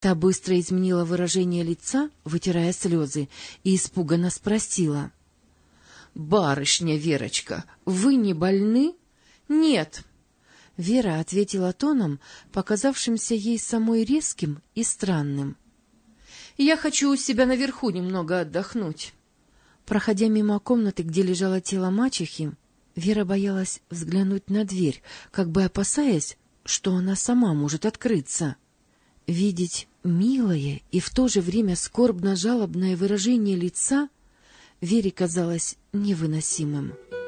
Та быстро изменила выражение лица, вытирая слезы, и испуганно спросила. — Барышня Верочка, вы не больны? — Нет. Вера ответила тоном, показавшимся ей самой резким и странным. — Я хочу у себя наверху немного отдохнуть. Проходя мимо комнаты, где лежало тело мачехи, Вера боялась взглянуть на дверь, как бы опасаясь, что она сама может открыться. Видеть милое и в то же время скорбно-жалобное выражение лица Вере казалось невыносимым.